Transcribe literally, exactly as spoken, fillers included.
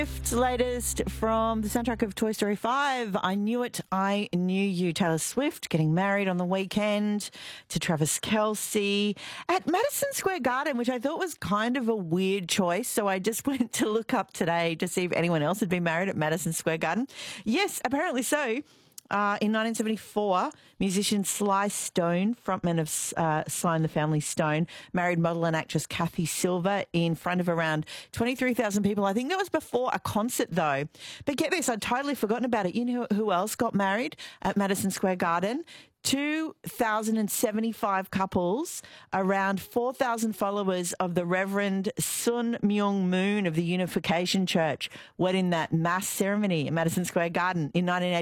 Swift's latest from the soundtrack of Toy Story five. I Knew It, I Knew You. Taylor Swift getting married on the weekend to Travis Kelce at Madison Square Garden, which I thought was kind of a weird choice. So I just went to look up today to see if anyone else had been married at Madison Square Garden. Yes, apparently so. Uh, in nineteen seventy-four, musician Sly Stone, frontman of uh, Sly and the Family Stone, married model and actress Kathy Silver in front of around twenty-three thousand people. I think that was before a concert, though. But get this, I'd totally forgotten about it. You know who else got married at Madison Square Garden? two thousand seventy-five couples, around four thousand followers of the Reverend Sun Myung Moon of the Unification Church wed in that mass ceremony at Madison Square Garden in nineteen eighty.